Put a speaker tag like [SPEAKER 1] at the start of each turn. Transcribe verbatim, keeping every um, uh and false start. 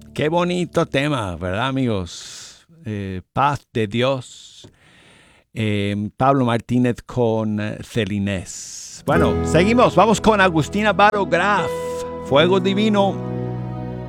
[SPEAKER 1] Qué bonito tema, ¿verdad, amigos? Eh, paz de Dios. Eh, Pablo Martínez con eh, Celinés. Bueno, seguimos. Vamos con Agustina Barograf. Fuego Divino.